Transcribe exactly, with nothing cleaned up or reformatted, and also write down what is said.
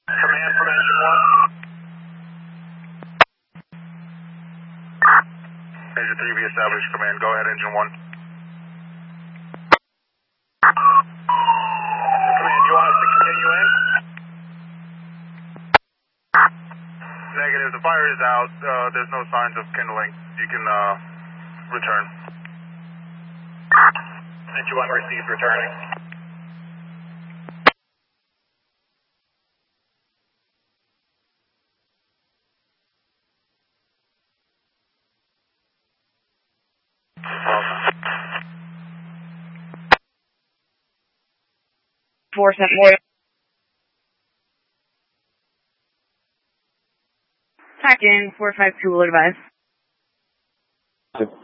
Command from engine one. Engine three, we established command. Go ahead, engine one. Command, you want us to continue in? Negative. The fire is out. Uh, there's no signs of kindling. You can uh, return. Engine one received, returning. Four cent more. Tack in four five two will advise.